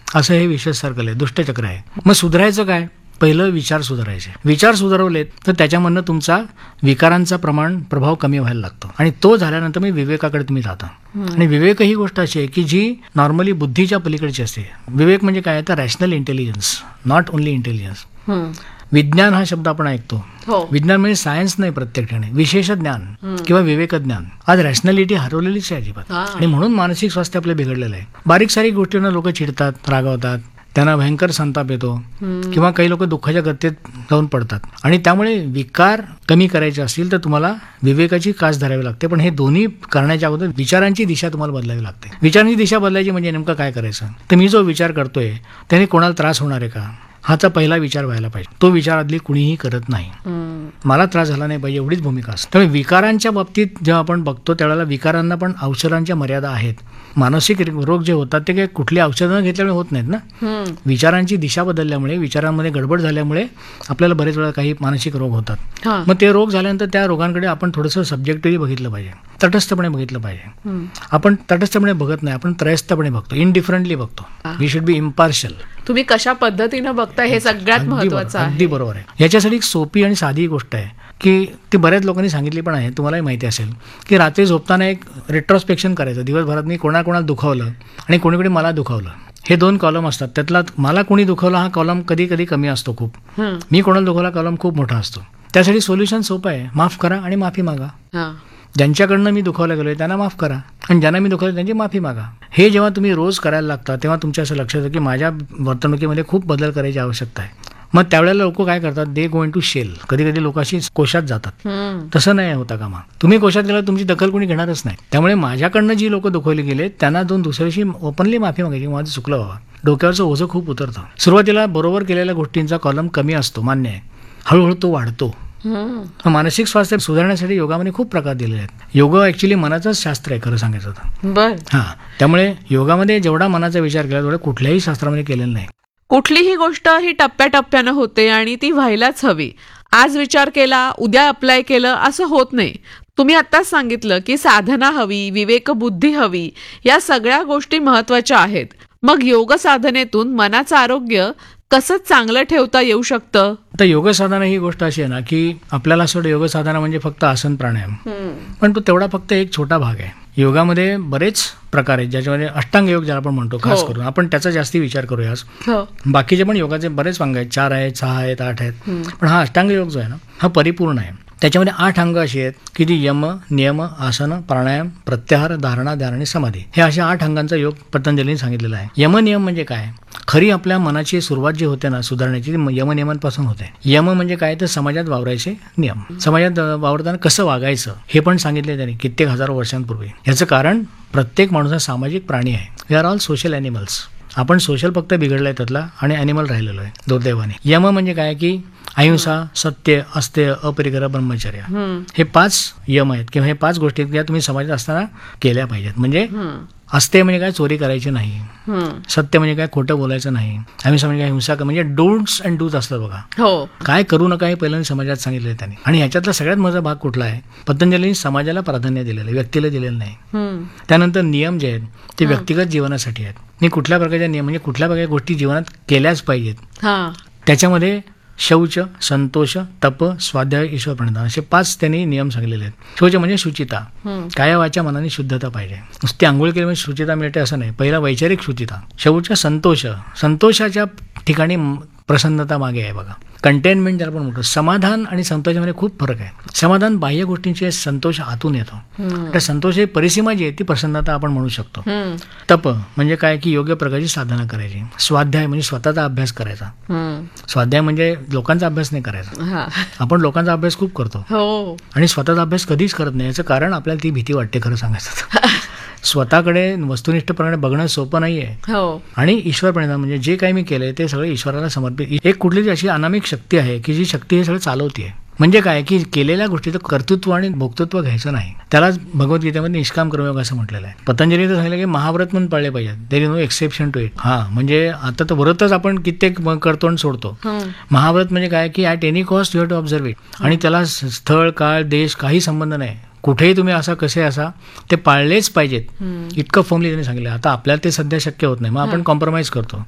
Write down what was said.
असं हे विशेष सर्कल आहे, दुष्टचक्र आहे. मग सुधारायचं काय? पहिलं विचार सुधारायचे. विचार सुधारवलेत तर त्याच्यामधनं तुमचा विकारांचा प्रभाव कमी व्हायला लागतो आणि तो झाल्यानंतर मी विवेकाकडे तुम्ही जाता. आणि विवेक ही गोष्ट अशी आहे की जी नॉर्मली बुद्धीच्या पलीकडची असते. विवेक म्हणजे काय तर rational intelligence, not only intelligence. विज्ञान हा शब्द आपण ऐकतो. विज्ञान म्हणजे सायन्स नाही, प्रत्येक ठिकाणी विशेष ज्ञान किंवा विवेक ज्ञान. आज रॅशनॅलिटी हरवलेलीच आहे अजिबात आणि म्हणून मानसिक स्वास्थ्य आपलं बिघडलेलं आहे. बारीक सारीक गोष्टींना लोक चिडतात, रागावतात, त्यांना भयंकर संताप येतो किंवा काही लोक दुःखाच्या गतीत जाऊन पडतात. आणि त्यामुळे विकार कमी करायचे असतील तर तुम्हाला विवेकाची कास धरावी लागते. पण हे दोन्ही करण्याच्या अगोदर विचारांची दिशा तुम्हाला बदलावी लागते. विचारांची दिशा बदलायची म्हणजे नेमकं काय करायचं तर मी जो विचार करतोय त्याने कोणाला त्रास होणार आहे का, हाचा पहिला विचार व्हायला पाहिजे. तो विचार आदली कुणीही करत नाही. मला त्रास झाला नाही पाहिजे एवढीच भूमिका असते. त्यामुळे विकारांच्या बाबतीत जेव्हा आपण बघतो त्यावेळेला विकारांना पण औषधांच्या मर्यादा आहेत. मानसिक रोग जे होतात ते काही कुठली औषधं घेतल्यामुळे होत नाहीत ना. विचारांची दिशा बदलल्यामुळे, विचारांमध्ये गडबड झाल्यामुळे आपल्याला बरेच वेळा काही मानसिक रोग होतात. मग ते रोग झाल्यानंतर त्या रोगांकडे आपण थोडंसं सब्जेक्टिव्हली बघितलं पाहिजे, तटस्थपणे बघितलं पाहिजे. आपण तटस्थपणे बघत नाही, आपण त्रयस्थपणे बघतो, इनडिफरंटली बघतो. We should be impartial. तुम्ही कशा पद्धतीनं बघता हे सगळ्यात महत्वाचं आहे. अगदी बरोबर आहे. याच्यासाठी एक सोपी आणि साधी गोष्ट आहे की ती बऱ्याच लोकांनी सांगितली पण आहे, तुम्हालाही माहिती असेल की रात्री झोपताना एक रेट्रोस्पेक्शन करायचं. दिवसभरात मी कोणाकोणाला दुखावलं आणि कोणीकडे मला दुखावलं, हे 2 कॉलम असतात. त्यातला मला कोणी दुखावलं हा कॉलम कधी कधी कमी असतो खूप, मी कोणाला दुखावला कॉलम खूप मोठा असतो. त्यासाठी सोल्युशन सोपं आहे, माफ करा आणि माफी मागा. ज्यांच्याकडनं मी दुखावला गेलोय त्यांना माफ करा आणि ज्यांना मी दुखावलं त्यांची माफी मागा. हे जेव्हा तुम्ही रोज करायला लागता तेव्हा तुमच्या असं लक्षात येतं की माझ्या वर्तणुकीमध्ये खूप बदल करायची आवश्यकता आहे. मग त्यावेळेला लोक काय करतात, दे गो इन टू शेल. कधी कधी लोक अशी कोशात जातात. तसं नाही होता कामा. तुम्ही कोशात गेला तुमची दखल कोणी घेणारच नाही. त्यामुळे माझ्याकडनं जी लोक दुखवली गेले त्यांना दुसऱ्याशी ओपनली माफी मागायची, माझं चुकलं व्हावं. डोक्यावरचं ओझं खूप उतरतं. सुरुवातीला बरोबर केलेल्या गोष्टींचा कॉलम कमी असतो, मान्य आहे. हळूहळू तो वाढतो. मानसिक स्वास्थ्य सुधारण्यासाठी योगामध्ये खूप प्रकार दिलेले आहेत. योग ऍक्च्युली मनाचंच शास्त्र आहे खरं सांगायचं तर. त्यामुळे योगामध्ये जेवढा मनाचा विचार केला तेवढा कुठल्याही शास्त्रामध्ये केलेला नाही. कुठलीही गोष्ट ही टप्प्याटप्प्यानं होते आणि ती व्हायलाच हवी. आज विचार केला उद्या अप्लाय केलं असं होत नाही. तुम्ही आत्ताच सांगितलं की साधना हवी, विवेकबुद्धी हवी, या सगळ्या गोष्टी महत्वाच्या आहेत. मग योग साधनेतून मनाचं आरोग्य कसं चांगलं ठेवता येऊ शकतं? तर योग साधना ही गोष्ट अशी आहे ना की आपल्याला असं योग साधना म्हणजे फक्त आसन प्राणायाम, पण तो तेवढा फक्त एक छोटा भाग आहे. योगामध्ये बरेच प्रकार आहेत ज्याच्यामध्ये अष्टांग योग ज्याला आपण म्हणतो खास करून, आपण त्याचा जास्ती विचार करूया आज. बाकीचे पण योगाचे बरेच अंग आहेत, 4 आहेत, 6 आहेत, 8 आहेत, पण हा अष्टांग योग जो आहे ना हा परिपूर्ण आहे. त्याच्यामध्ये 8 अंग अशी आहेत की जी यम, नियम, आसन, प्राणायाम, प्रत्याहार, धारणा, ध्यान आणि समाधी, हे अशा 8 अंगांचा योग पतंजलीने सांगितलेला आहे. यमनियम म्हणजे काय, खरी आपल्या मनाची सुरुवात जी होते ना सुधारण्याची यमनियमांपासून होते. यम म्हणजे काय तर समाजात वावरायचे नियम, समाजात वावरताना कसं वागायचं हे पण सांगितले त्यांनी कित्येक हजारो वर्षांपूर्वी. याचं कारण प्रत्येक माणूस हा सामाजिक प्राणी आहे. We R all social animals. आपण सोशल फक्त बिघडलाय त्यातला आणि ॲनिमल राहिलेलो आहे दुर्दैवाने. यम म्हणजे काय की अहिंसा, सत्य, अस्तेय, अपरिग्रह, ब्रह्मचर्य, हे 5 यम आहेत किंवा हे 5 गोष्टी ज्या तुम्ही समाजात असताना केल्या पाहिजेत. म्हणजे अस्तेय म्हणजे काय, चोरी करायची नाही. सत्य म्हणजे काय, खोटं बोलायचं नाही. अहिंसा म्हणजे काय, हिंसा म्हणजे डोंट्स अँड डूज असतात बघा. काय करू नका हे पहिल्यांदा समाजात सांगितलं त्यांनी. आणि ह्याच्यातला सगळ्यात महत्त्वाचा भाग कुठला आहे, पतंजलीने समाजाला प्राधान्य दिलेलं आहे, व्यक्तीला दिलेलं नाही. त्यानंतर नियम जे आहेत ते व्यक्तिगत जीवनासाठी आहेत. आणि कुठल्या प्रकारचे नियम म्हणजे कुठल्या प्रकारच्या गोष्टी जीवनात केल्याच पाहिजेत. त्याच्यामध्ये शौच, संतोष, तप, स्वाध्याय, ईश्वर प्रणिधान असे 5 त्यांनी नियम सांगितलेले आहेत. शौच म्हणजे शुचिता, काया वाचा मनाने शुद्धता पाहिजे. नुसती आंघोळ केली म्हणजे शुचिता मिळते असं नाही, पहिला वैचारिक शुचिता. शौच संतोष, संतोषाच्या ठिकाणी प्रसन्नता मागे आहे बघा. कंटेनमेंट ज्याला पण म्हणतो. समाधान आणि संतोषामध्ये खूप फरक आहे. समाधान बाह्य गोष्टींचे, संतोष आतून येतो. त्या संतोषाची परिसीमा जी आहे ती प्रसन्नता आपण म्हणू शकतो. तप म्हणजे काय की योग्य प्रकारची साधना करायची. स्वाध्याय म्हणजे स्वतःचा अभ्यास करायचा. स्वाध्याय म्हणजे लोकांचा अभ्यास नाही करायचा. आपण लोकांचा अभ्यास खूप करतो आणि स्वतःचा अभ्यास कधीच करत नाही. याचं कारण आपल्याला ती भीती वाटते खरं सांगायचं. स्वतःकडे वस्तुनिष्ठपणे बघणं सोपं नाहीये. आणि ईश्वर प्रणिधान म्हणजे जे काही मी केलंय ते सगळं ईश्वराला समर्पित. एक कुठली अशी अनामिक शक्ती आहे की जी शक्ती हे सगळं चालवते. म्हणजे काय की केलेल्या गोष्टीचं कर्तृत्व आणि भोक्तृत्व घ्यायचं नाही. त्यालाच भगवद्गीतेमध्ये निष्काम कर्मयोग असं म्हटलेलं आहे. पतंजलीचं सांगितलं की महाव्रत म्हणून पाळले पाहिजेत. There is no exception to it. म्हणजे आता तर व्रतच आपण कित्येक करतो आणि सोडतो. महाव्रत म्हणजे काय की at any cost you have to observe it. आणि त्याला स्थळ, काळ, देश काही संबंध नाही. कुठेही तुम्ही असा कसे असा ते पाळलेच पाहिजेत इतकं फॉर्मली त्यांनी सांगितलं. आता आपल्याला ते सध्या शक्य होत नाही, मग आपण कॉम्प्रोमाइज करतो.